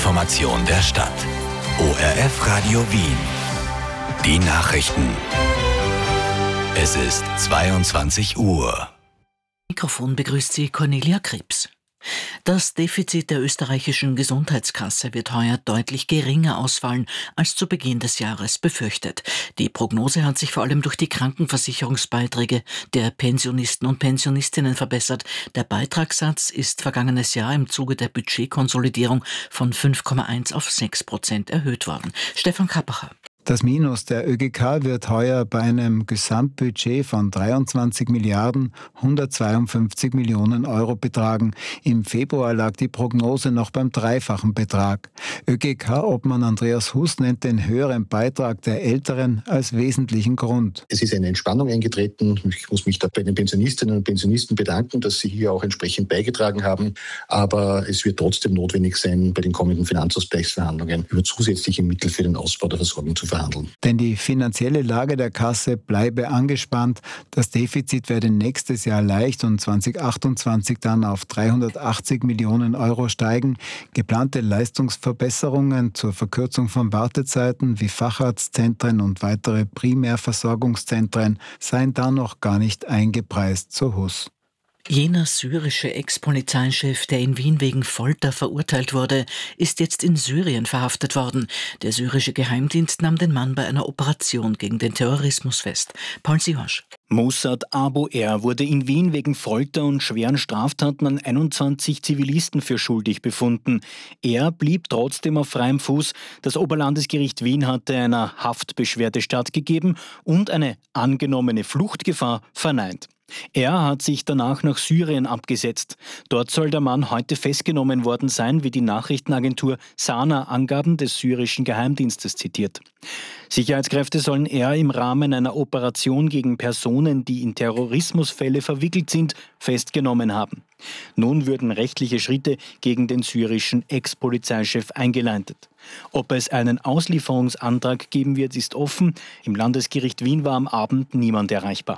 Information der Stadt. ORF Radio Wien. Die Nachrichten. Es ist 22 Uhr. Mikrofon begrüßt Sie Cornelia Krebs. Das Defizit der österreichischen Gesundheitskasse wird heuer deutlich geringer ausfallen als zu Beginn des Jahres befürchtet. Die Prognose hat sich vor allem durch die Krankenversicherungsbeiträge der Pensionisten und Pensionistinnen verbessert. Der Beitragssatz ist vergangenes Jahr im Zuge der Budgetkonsolidierung von 5,1 auf 6% erhöht worden. Stefan Kappacher. Das Minus der ÖGK wird heuer bei einem Gesamtbudget von 23 Milliarden 152 Millionen Euro betragen. Im Februar lag die Prognose noch beim dreifachen Betrag. ÖGK-Obmann Andreas Huss nennt den höheren Beitrag der Älteren als wesentlichen Grund. Es ist eine Entspannung eingetreten. Ich muss mich da bei den Pensionistinnen und Pensionisten bedanken, dass sie hier auch entsprechend beigetragen haben. Aber es wird trotzdem notwendig sein, bei den kommenden Finanzausgleichsverhandlungen über zusätzliche Mittel für den Ausbau der Versorgung zu verhandeln. Denn die finanzielle Lage der Kasse bleibe angespannt. Das Defizit werde nächstes Jahr leicht und 2028 dann auf 380 Millionen Euro steigen. Geplante Leistungsverbesserungen zur Verkürzung von Wartezeiten wie Facharztzentren und weitere Primärversorgungszentren seien da noch gar nicht eingepreist, so Huss. Jener syrische Ex-Polizeichef, der in Wien wegen Folter verurteilt wurde, ist jetzt in Syrien verhaftet worden. Der syrische Geheimdienst nahm den Mann bei einer Operation gegen den Terrorismus fest. Paul Sihosch. Mossad Abu Er wurde in Wien wegen Folter und schweren Straftaten an 21 Zivilisten für schuldig befunden. Er blieb trotzdem auf freiem Fuß. Das Oberlandesgericht Wien hatte einer Haftbeschwerde stattgegeben und eine angenommene Fluchtgefahr verneint. Er hat sich danach nach Syrien abgesetzt. Dort soll der Mann heute festgenommen worden sein, wie die Nachrichtenagentur Sana Angaben des syrischen Geheimdienstes zitiert. Sicherheitskräfte sollen er im Rahmen einer Operation gegen Personen, die in Terrorismusfälle verwickelt sind, festgenommen haben. Nun würden rechtliche Schritte gegen den syrischen Ex-Polizeichef eingeleitet. Ob es einen Auslieferungsantrag geben wird, ist offen. Im Landesgericht Wien war am Abend niemand erreichbar.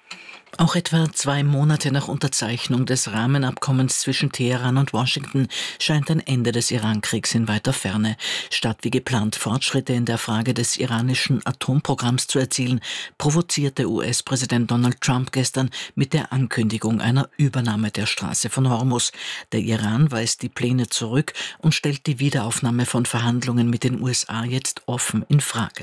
Auch etwa 2 Monate nach Unterzeichnung des Rahmenabkommens zwischen Teheran und Washington scheint ein Ende des Irankriegs in weiter Ferne. Statt wie geplant Fortschritte in der Frage des iranischen Atomprogramms zu erzielen, provozierte US-Präsident Donald Trump gestern mit der Ankündigung einer Übernahme der Straße von Hormuz. Der Iran weist die Pläne zurück und stellt die Wiederaufnahme von Verhandlungen mit den USA jetzt offen in Frage.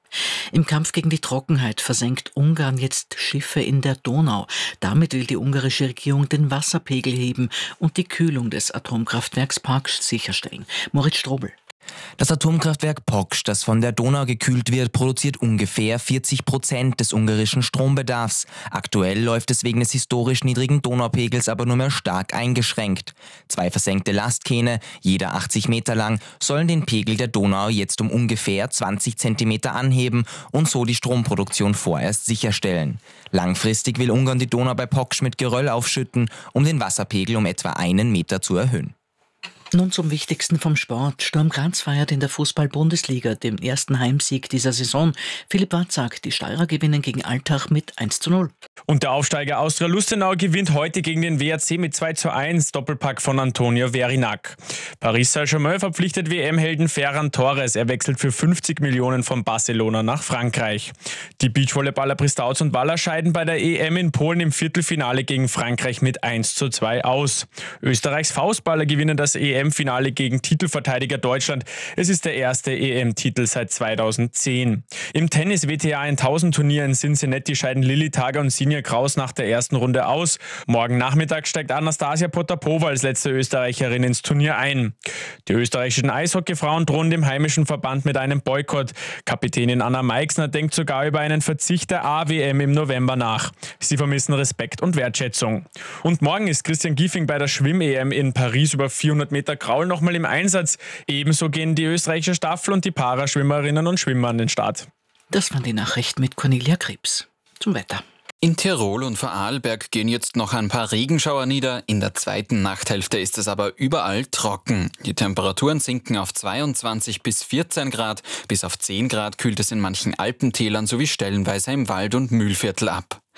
Im Kampf gegen die Trockenheit versenkt Ungarn jetzt Schiffe in der Donau. Damit will die ungarische Regierung den Wasserpegel heben und die Kühlung des Atomkraftwerks Paks sicherstellen. Moritz Strobel. Das Atomkraftwerk Paks, das von der Donau gekühlt wird, produziert ungefähr 40% des ungarischen Strombedarfs. Aktuell läuft es wegen des historisch niedrigen Donaupegels aber nur mehr stark eingeschränkt. 2 versenkte Lastkähne, jeder 80 Meter lang, sollen den Pegel der Donau jetzt um ungefähr 20 Zentimeter anheben und so die Stromproduktion vorerst sicherstellen. Langfristig will Ungarn die Donau bei Paks mit Geröll aufschütten, um den Wasserpegel um etwa 1 Meter zu erhöhen. Nun zum Wichtigsten vom Sport. Sturm Graz feiert in der Fußball-Bundesliga den ersten Heimsieg dieser Saison. Philipp Watzak, die Steirer gewinnen gegen Altach mit 1:0. Und der Aufsteiger Austria Lustenau gewinnt heute gegen den WRC mit 2:1, Doppelpack von Antonio Verinac. Paris Saint-Germain verpflichtet WM-Helden Ferran Torres. Er wechselt für 50 Millionen von Barcelona nach Frankreich. Die Beachvolleyballer Pristauz und Baller scheiden bei der EM in Polen im Viertelfinale gegen Frankreich mit 1:2 aus. Österreichs Faustballer gewinnen das EM-Finale gegen Titelverteidiger Deutschland. Es ist der erste EM-Titel seit 2010. Im Tennis-WTA 1000-Turnier in Cincinnati scheiden Lilly Tager und Sinja Kraus nach der ersten Runde aus. Morgen Nachmittag steigt Anastasia Potapova als letzte Österreicherin ins Turnier ein. Die österreichischen Eishockeyfrauen drohen dem heimischen Verband mit einem Boykott. Kapitänin Anna Meixner denkt sogar über einen Verzicht der A-WM im November nach. Sie vermissen Respekt und Wertschätzung. Und morgen ist Christian Giffing bei der Schwimm-EM in Paris über 400 Meter Kraul nochmal im Einsatz. Ebenso gehen die österreichische Staffel und die Paraschwimmerinnen und Schwimmer an den Start. Das waren die Nachrichten mit Cornelia Krebs. Zum Wetter. In Tirol und Vorarlberg gehen jetzt noch ein paar Regenschauer nieder. In der zweiten Nachthälfte ist es aber überall trocken. Die Temperaturen sinken auf 22 bis 14 Grad. Bis auf 10 Grad kühlt es in manchen Alpentälern sowie stellenweise im Wald- und Mühlviertel ab.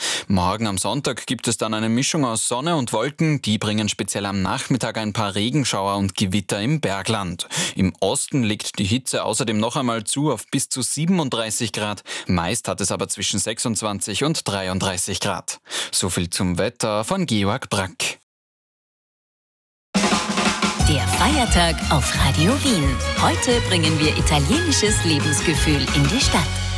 Morgen am Sonntag gibt es dann eine Mischung aus Sonne und Wolken. Die bringen speziell am Nachmittag ein paar Regenschauer und Gewitter im Bergland. Im Osten legt die Hitze außerdem noch einmal zu auf bis zu 37 Grad. Meist hat es aber zwischen 26 und 33 Grad. So viel zum Wetter von Georg Brack. Der Feiertag auf Radio Wien. Heute bringen wir italienisches Lebensgefühl in die Stadt.